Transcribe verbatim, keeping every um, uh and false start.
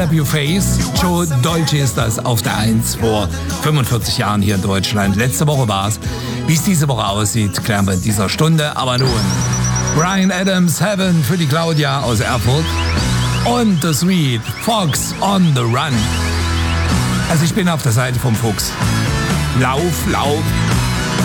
W Face, Joe Dolce ist das auf der eins vor fünfundvierzig Jahren hier in Deutschland. Letzte Woche war es. Wie es diese Woche aussieht, klären wir in dieser Stunde. Aber nun, Bryan Adams, Heaven für die Claudia aus Erfurt und The Sweet, Fox on the Run. Also ich bin auf der Seite vom Fuchs. Lauf, lauf.